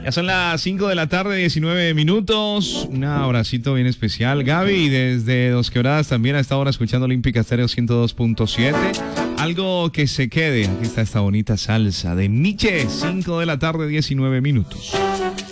Ya son las 5 de la tarde, 19 minutos. Un abracito bien especial, Gaby, desde Dos Quebradas también a esta hora escuchando Olímpica Estéreo 102.7. Algo que se quede. Aquí está esta bonita salsa de Nietzsche, 5 de la tarde, 19 minutos.